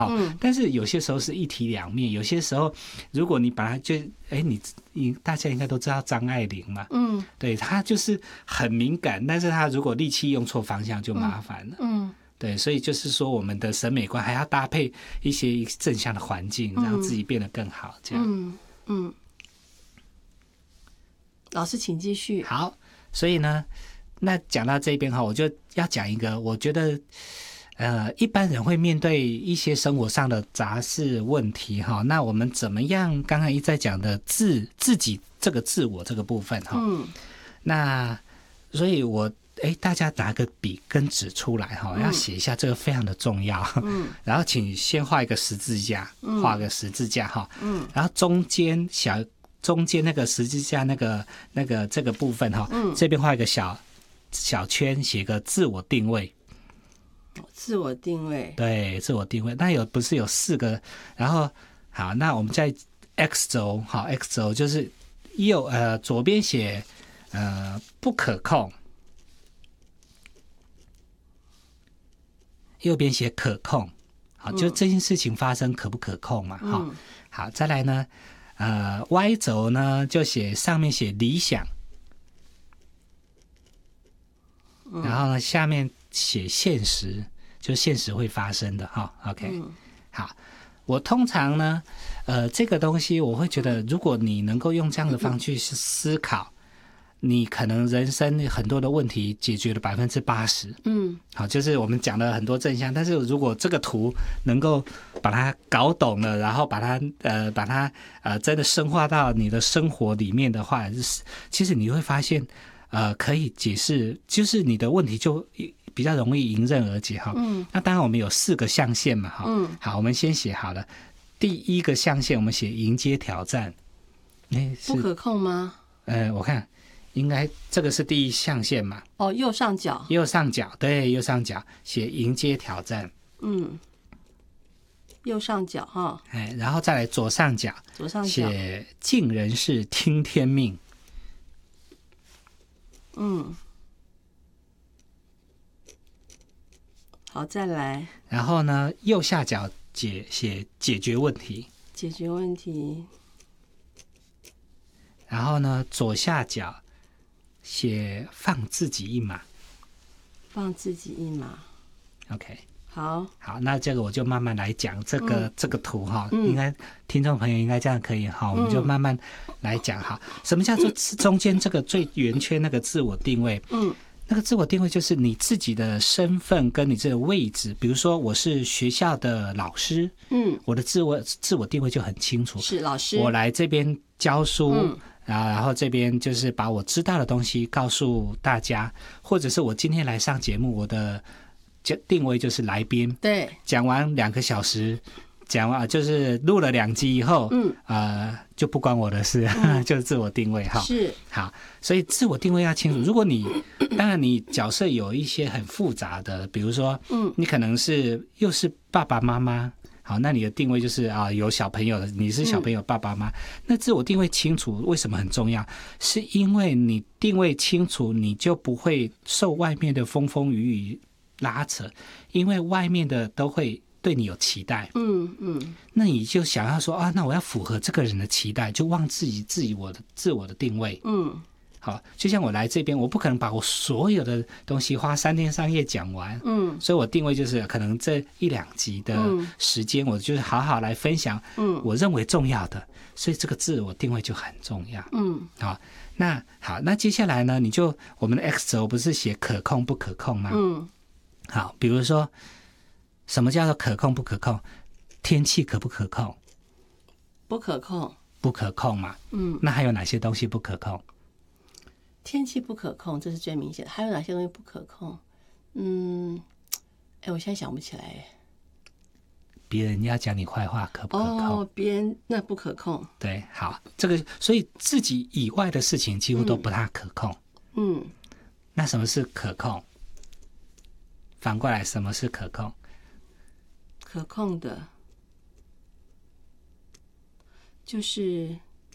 但是有些时候是一体两面，有些时候如果你把它就你大家应该都知道张爱玲嘛，对，她就是很敏感，但是她如果力气用错方向就麻烦了，对，所以就是说我们的审美观还要搭配一些正向的环境，让自己变得更好，这样。 老师请继续。 好，所以呢，那讲到这边我就要讲一个，我觉得一般人会面对一些生活上的杂事问题那我们怎么样？刚才一再讲的自己这个自我这个部分那所以大家拿个笔跟纸出来要写一下，这个非常的重要。然后请先画一个十字架，画个十字架然后中间那个十字架那个这个部分这边画一个小圈，写个自我定位。 自我定位， 对，自我定位。那不是有4个？然后好，那我们在 X 轴，X 轴就是左边写不可控，右边写可控。好，就这件事情发生可不可控嘛？好，再来呢，Y 轴呢就上面写理想，然后呢下面写现实，就现实会发生的OK，好，我通常呢这个东西我会觉得，如果你能够用这样的方式去思考，你可能人生很多的问题解决了80%。好，就是我们讲了很多正向，但是如果这个图能够把它搞懂了，然后把它真的深化到你的生活里面的话，其实你会发现可以解释，就是你的问题就比较容易迎刃而解那当然我们有4个象限嘛好，我们先写好了。第一个象限我们写迎接挑战。 不可控吗？ 我看应该这个是第一象限嘛。 右上角。 对，右上角写迎接挑战。 右上角然后再来左上角写尽人事听天命。 好，再来。 然后呢，右下角写解决问题。然后呢，左下角写放自己一马。OK， 好， 那这个我就慢慢来讲这个图应该听众朋友应该这样可以我们就慢慢来讲什么叫做中间这个最圆圈那个自我定位？那个自我定位就是你自己的身份跟你这个位置。比如说我是学校的老师，我的自我定位就很清楚， 是老师， 我来这边教书，然后这边就是把我知道的东西告诉大家，或者是我今天来上节目，我的定位就是来宾。 对， 讲完2个小时，讲完就是录了2集以后，就不关我的事，就是自我定位是好，所以自我定位要清楚。如果当然你角色有一些很复杂的，比如说，你可能又是爸爸妈妈。好，那你的定位就是有小朋友的，你是小朋友爸爸妈妈。那自我定位清楚为什么很重要？是因为你定位清楚，你就不会受外面的风风雨雨拉扯，因为外面的都会对你有期待。那你就想要说那我要符合这个人的期待，就忘自我的定位。好，就像我来这边，我不可能把我所有的东西花3天3夜讲完。所以我定位就是可能这1-2集的时间，我就是好好来分享我认为重要的。所以这个自我定位就很重要。那接下来呢，我们的 X 轴不是写可控不可控吗？好，比如说什么叫做可控不可控？天气可不可控？ 不可控。 不可控嘛。那还有哪些东西不可控？ 天气不可控，这是最明显的。还有哪些东西不可控？我现在想不起来。 别人要讲你坏话可不可控？ 别人那不可控。 对，好，这个所以自己以外的事情几乎都不太可控。那什么是可控？反过来，什么是可控？ 可控的，就是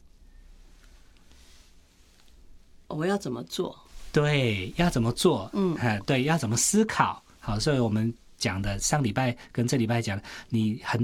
我要怎么做？ 对，要怎么做？对，要怎么思考？好，所以我们讲的上礼拜跟这礼拜讲的，你很